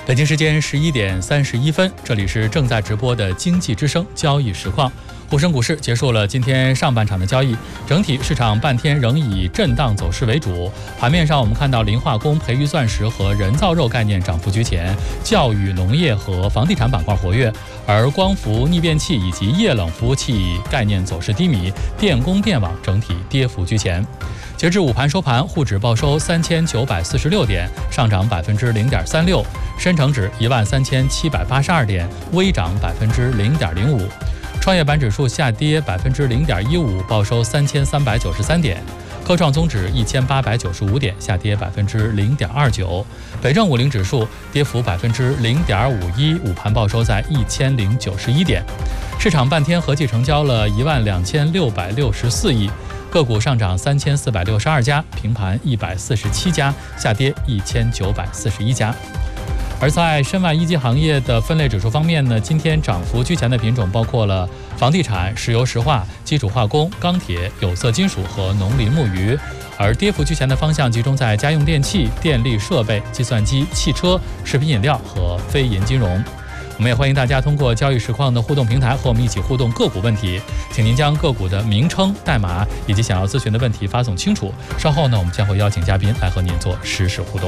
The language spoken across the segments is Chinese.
北京时间11:31，这里是正在直播的经济之声交易实况。沪深股市结束了今天上半场的交易，整体市场半天仍以震荡走势为主。盘面上，我们看到磷化工、培育钻石和人造肉概念涨幅居前，教育、农业和房地产板块活跃，而光伏、逆变器以及液冷服务器概念走势低迷，电工电网整体跌幅居前。截至午盘收盘，沪指报收3946点，上涨0.36%；深成指13782点，微涨0.05%；创业板指数下跌0.15%，报收3393点；科创综指1895点，下跌0.29%；北证50指数跌幅0.51%，午盘报收在1091点。市场半天合计成交了12664亿。个股上涨3462家，平盘147家，下跌1941家。而在深外一级行业的分类指数方面呢，今天涨幅居前的品种包括了房地产、石油石化、基础化工、钢铁、有色金属和农林牧渔，而跌幅居前的方向集中在家用电器、电力设备、计算机、汽车、食品饮料和非银金融。我们也欢迎大家通过交易实况的互动平台和我们一起互动个股问题，请您将个股的名称、代码以及想要咨询的问题发送清楚。稍后呢，我们将会邀请嘉宾来和您做实时互动。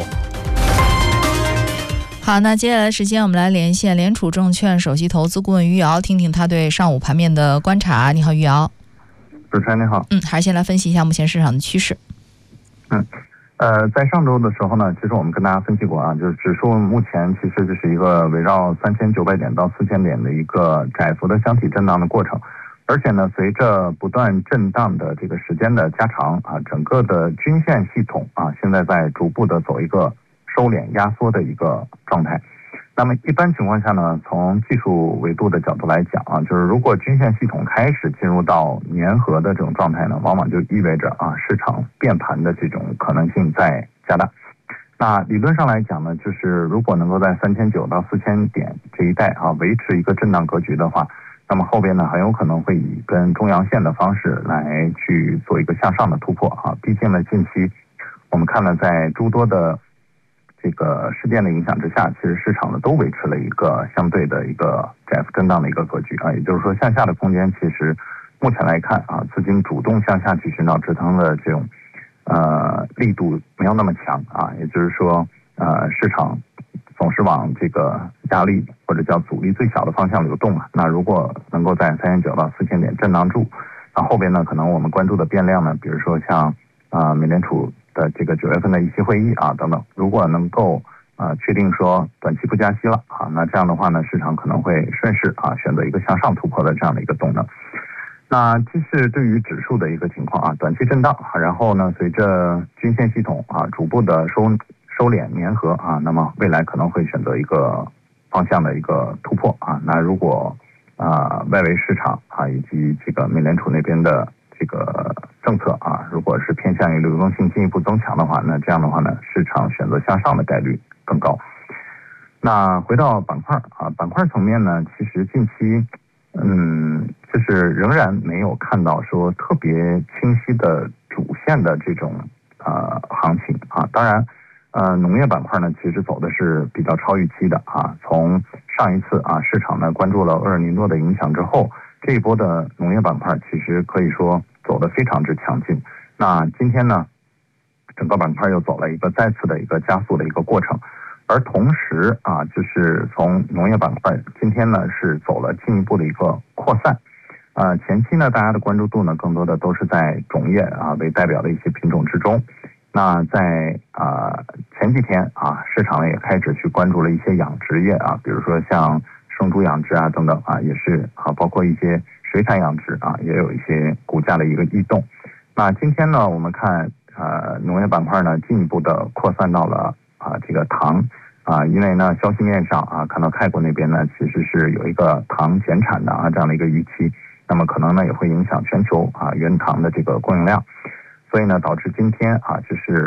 好，那接下来的时间我们来连线联储证券首席投资顾问于瑶，听听他对上午盘面的观察。你好，于瑶。 主持人你好。 还是先来分析一下目前市场的趋势。 在上周的时候呢，其实我们跟大家分析过啊，就是指数目前其实就是一个围绕3900点到4000点的一个窄幅的箱体震荡的过程，而且呢，随着不断震荡的这个时间的加长啊，整个的均线系统啊，现在在逐步的走一个收敛压缩的一个状态。那么一般情况下呢，从技术维度的角度来讲啊，就是如果均线系统开始进入到粘合的这种状态呢，往往就意味着啊市场变盘的这种可能性在加大。那理论上来讲呢，就是如果能够在3900到4000点这一带啊维持一个震荡格局的话，那么后边呢很有可能会以跟中阳线的方式来去做一个向上的突破啊。毕竟呢近期我们看了在诸多的这个事件的影响之下，其实市场呢都维持了一个相对的一个窄幅震荡的一个格局啊，也就是说向下的空间其实目前来看啊，资金主动向下去寻找支撑的这种力度没有那么强啊，也就是说市场总是往这个压力或者叫阻力最小的方向流动嘛。那如果能够在3900到4000点震荡住，那后边呢可能我们关注的变量呢，比如说像美联储的这个9月份的议息会议啊等等，如果能够确定说短期不加息了啊，那这样的话呢，市场可能会顺势选择一个向上突破的这样的一个动能。那这是对于指数的一个情况啊，短期震荡，然后呢，随着均线系统逐步的收敛粘合啊，那么未来可能会选择一个方向的一个突破啊。那如果外围市场以及这个美联储那边的这个政策如果是偏向于流动性进一步增强的话，那这样的话呢，市场选择向上的概率更高。那回到板块板块层面呢，其实近期就是仍然没有看到说特别清晰的主线的这种行情当然农业板块呢其实走的是比较超预期的从上一次市场呢关注了厄尔尼诺的影响之后，这一波的农业板块其实可以说走得非常之强劲。那今天呢，整个板块又走了一个再次的一个加速的一个过程，而同时就是从农业板块今天呢是走了进一步的一个扩散。前期呢大家的关注度呢更多的都是在种业为代表的一些品种之中。那在前几天市场呢也开始去关注了一些养殖业比如说像生猪养殖等等也是包括一些水产养殖也有一些股价的一个异动。那今天呢我们看农业板块呢进一步的扩散到了这个糖因为呢消息面上看到泰国那边呢其实是有一个糖减产的这样的一个预期，那么可能呢也会影响全球原糖的这个供应量，所以呢导致今天就是